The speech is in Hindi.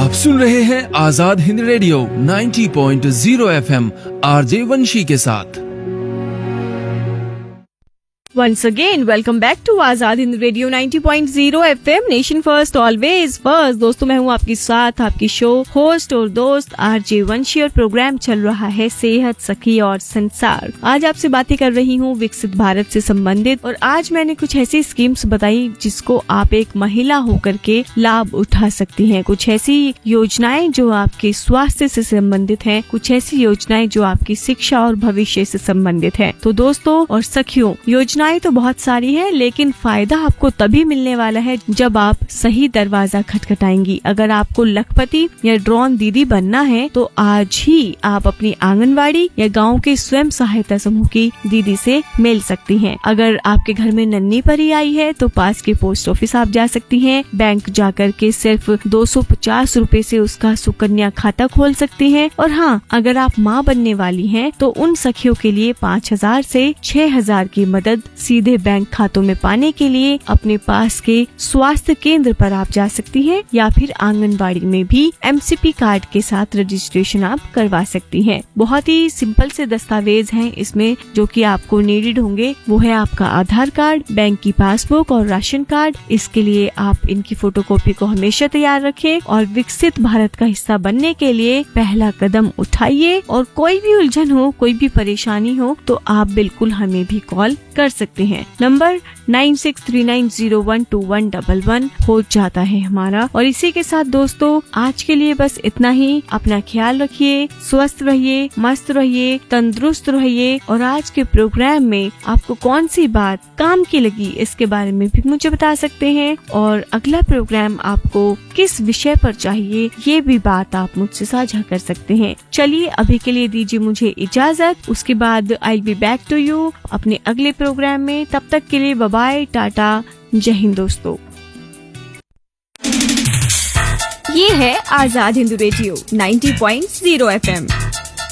आप सुन रहे हैं Azad Hind radio 90.0 FM RJ वंशी के साथ। Once again, welcome back to Azad Hind radio 90.0 FM nation first always first. दोस्तों, मैं हूँ आपके साथ आपकी शो होस्ट और दोस्त आरजे वंशी और प्रोग्राम चल रहा है सेहत सखी और संसार। आज आपसे बातें कर रही हूँ विकसित भारत से संबंधित, और आज मैंने कुछ ऐसी स्कीम्स बताई जिसको आप एक महिला होकर के लाभ उठा सकती हैं। कुछ ऐसी योजनाएं जो आपके स्वास्थ्य से संबंधित हैं, कुछ ऐसी योजनाएं जो आपकी शिक्षा और भविष्य से संबंधित है। तो दोस्तों और सखियों, योजनाएं तो बहुत सारी है, लेकिन फायदा आपको तभी मिलने वाला है जब आप सही दरवाजा खटखटाएंगी। अगर आपको लखपति या ड्रोन दीदी बनना है तो आज ही आप अपनी आंगनवाड़ी या गांव के स्वयं सहायता समूह की दीदी से मिल सकती हैं। अगर आपके घर में नन्ही परी आई है तो पास के पोस्ट ऑफिस आप जा सकती हैं। बैंक जाकर के सिर्फ 250 रुपए से उसका सुकन्या खाता खोल सकती हैं। और हाँ, अगर आप माँ बनने वाली हैं तो उन सखियों के लिए 5000 से 6000 की मदद सीधे बैंक खातों में पाने के लिए अपने पास के स्वास्थ्य केंद्र पर आप जा सकती हैं, या फिर आंगनबाड़ी में भी एमसीपी कार्ड के साथ रजिस्ट्रेशन आप करवा सकती हैं। बहुत ही सिंपल से दस्तावेज हैं इसमें जो कि आपको नीडेड होंगे। वो है आपका आधार कार्ड, बैंक की पासबुक और राशन कार्ड। इसके लिए आप इनकी फोटोकॉपी को हमेशा तैयार रखें और विकसित भारत का हिस्सा बनने के लिए पहला कदम उठाइए। और कोई भी उलझन हो, कोई भी परेशानी हो तो आप बिल्कुल हमें भी कॉल कर सकते हैं। नंबर 9639012111 हो जाता है हमारा। और इसी के साथ दोस्तों, आज के लिए बस इतना ही। अपना ख्याल रखिए, स्वस्थ रहिए, मस्त रहिए, तंदुरुस्त रहिए। और आज के प्रोग्राम में आपको कौन सी बात काम की लगी इसके बारे में भी मुझे बता सकते हैं, और अगला प्रोग्राम आपको किस विषय पर चाहिए ये भी बात आप मुझसे साझा कर सकते हैं। चलिए अभी के लिए दीजिए मुझे इजाजत, उसके बाद I will be back to you अपने अगले प्रोग्राम में। तब तक के लिए बाय बाय, टाटा, जय हिंद दोस्तों। ये है आजाद हिंद रेडियो 90.0 FM।